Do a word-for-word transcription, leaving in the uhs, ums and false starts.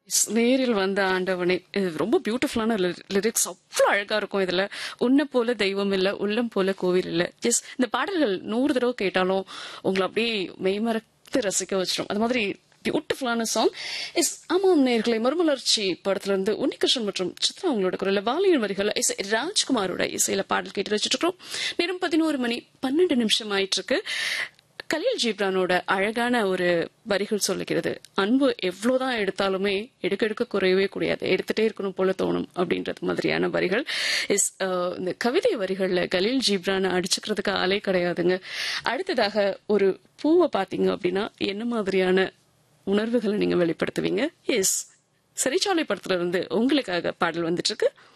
ஸ் நேரில் வந்த ஆண்டவனே. இது ரொம்ப பியூட்டிஃபுல்லான லிரிக்ஸ். அவ்வளோ அழகா இருக்கும் இதுல. உன்னை போல தெய்வம் இல்ல, உள்ளம் போல கோவில் இல்ல. எஸ், இந்த பாடல்கள் நூறு தடவை கேட்டாலும் உங்களை அப்படியே மெய்மறத்து ரசிக்க வச்சிடும். அது மாதிரி பியூட்டிஃபுல்லான சாங். எஸ், ஆமாம் நேயர்களே, மறுமலர்ச்சி படத்துல இருந்து உன்னிகிருஷ்ணன் மற்றும் சித்ரா அவங்களோட குரல்ல வாலியின் வரிகள் இசை ராஜ்குமாரோட இசையில பாடல் கேட்டு வச்சுட்டு இருக்கோம். நேரம் பதினோரு மணி பன்னெண்டு நிமிஷம் ஆயிட்டு இருக்கு. கலீல் ஜிப்ரானோட அழகான ஒரு வரிகள் சொல்லுகிறது, அன்பு எவ்வளவுதான் எடுத்தாலுமே எடுக்க எடுக்க குறையவே கூடாது, எடுத்துட்டே இருக்கணும் போல தோணும் அப்படின்றது மாதிரியான வரிகள். இஸ் இந்த கவிதை வரிகள்ல கலீல் ஜிப்ரானை அடிச்சுக்கிறதுக்கு ஆளே கிடையாதுங்க. அடுத்ததாக ஒரு பூவை பாத்தீங்க அப்படின்னா என்ன மாதிரியான உணர்வுகளை நீங்க வெளிப்படுத்துவீங்க? எஸ், சிறைச்சாலை படத்துல இருந்து உங்களுக்காக பாடல் வந்துட்டு இருக்கு.